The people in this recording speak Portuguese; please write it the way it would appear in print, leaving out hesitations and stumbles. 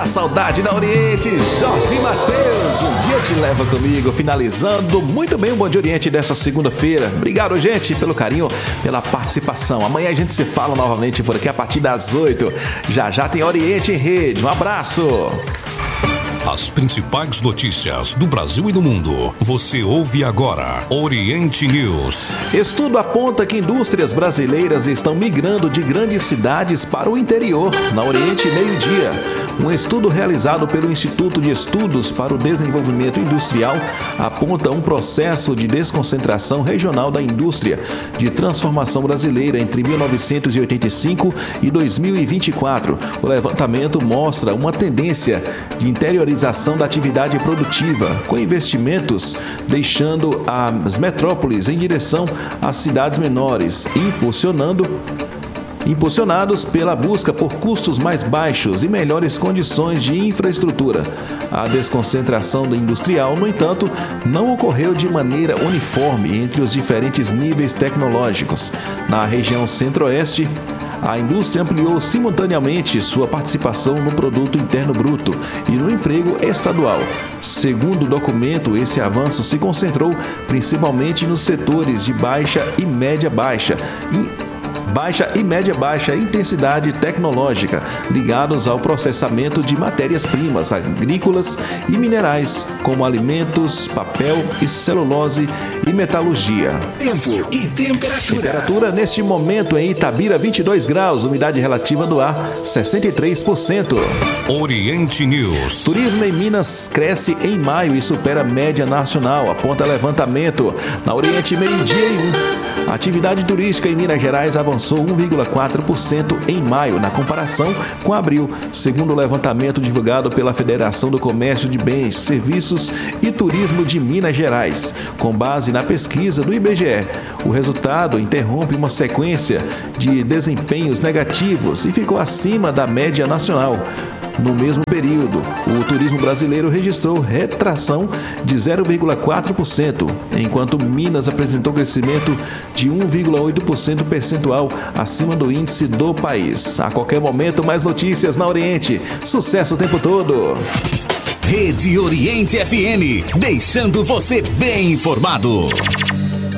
a saudade na Oriente, Jorge Mateus. Um dia te leva comigo, finalizando muito bem o Bom Dia Oriente dessa segunda-feira. Obrigado, gente, pelo carinho, pela participação. Amanhã a gente se fala novamente por aqui a partir das 8. Já tem Oriente em Rede. Um abraço. As principais notícias do Brasil e do mundo. Você ouve agora Oriente News. Estudo aponta que indústrias brasileiras estão migrando de grandes cidades para o interior. Na Oriente, meio-dia. Um estudo realizado pelo Instituto de Estudos para o Desenvolvimento Industrial aponta um processo de desconcentração regional da indústria de transformação brasileira entre 1985 e 2024. O levantamento mostra uma tendência de interiorização da atividade produtiva, com investimentos deixando as metrópoles em direção às cidades menores, impulsionados pela busca por custos mais baixos e melhores condições de infraestrutura. A desconcentração industrial, no entanto, não ocorreu de maneira uniforme entre os diferentes níveis tecnológicos. Na região centro-oeste, a indústria ampliou simultaneamente sua participação no produto interno bruto e no emprego estadual. Segundo o documento, esse avanço se concentrou principalmente nos setores de baixa e média-baixa intensidade tecnológica, ligados ao processamento de matérias-primas agrícolas e minerais, como alimentos, papel e celulose e metalurgia. Tempo e temperatura. Temperatura neste momento em Itabira, 22 graus, umidade relativa do ar, 63%. Oriente News. Turismo em Minas cresce em maio e supera a média nacional, aponta levantamento. Na Oriente, meio-dia e 1. A atividade turística em Minas Gerais avançou 1,4% em maio, na comparação com abril, segundo o levantamento divulgado pela Federação do Comércio de Bens, Serviços e Turismo de Minas Gerais, com base na pesquisa do IBGE. O resultado interrompe uma sequência de desempenhos negativos e ficou acima da média nacional. No mesmo período, o turismo brasileiro registrou retração de 0,4%, enquanto Minas apresentou crescimento de 1,8% percentual acima do índice do país. A qualquer momento, mais notícias na Oriente. Sucesso o tempo todo! Rede Oriente FM, deixando você bem informado.